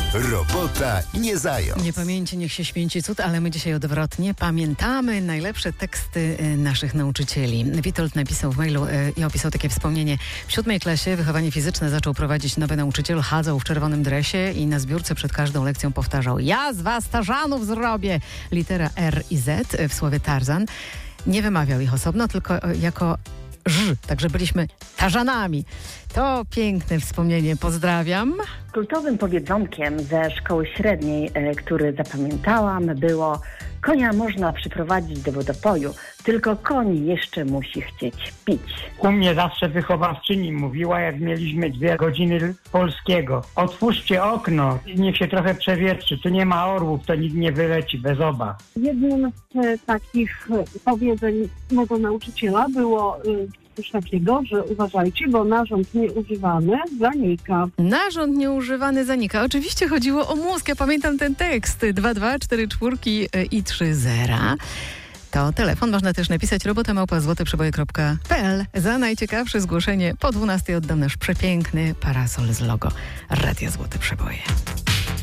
Robota nie zając. Niepamięci niech się święci cud, ale my dzisiaj odwrotnie pamiętamy najlepsze teksty naszych nauczycieli. Witold napisał w mailu i opisał takie wspomnienie. W 7 klasie wychowanie fizyczne zaczął prowadzić nowy nauczyciel. Chadzał w czerwonym dresie i na zbiórce przed każdą lekcją powtarzał: ja z was tarzanów zrobię! Litera R i Z w słowie Tarzan. Nie wymawiał ich osobno, tylko jako Ż, także byliśmy tarzanami. To piękne wspomnienie, pozdrawiam. Kultowym powiedzonkiem ze szkoły średniej, który zapamiętałam, było: konia można przyprowadzić do wodopoju, tylko koń jeszcze musi chcieć pić. U mnie zawsze wychowawczyni mówiła, jak mieliśmy 2 godziny polskiego: otwórzcie okno i niech się trochę przewietrzy, tu nie ma orłów, to nikt nie wyleci bez obaw. Jednym z takich powiedzeń mego nauczyciela było coś takiego, że uważajcie, bo narząd nieużywany zanika. Narząd nieużywany zanika. Oczywiście chodziło o mózg. Ja pamiętam ten tekst. 2244 i 30. To telefon. Można też napisać robota@złoteprzeboje.pl. Za najciekawsze zgłoszenie po 12 oddam nasz przepiękny parasol z logo Radia Złote Przeboje.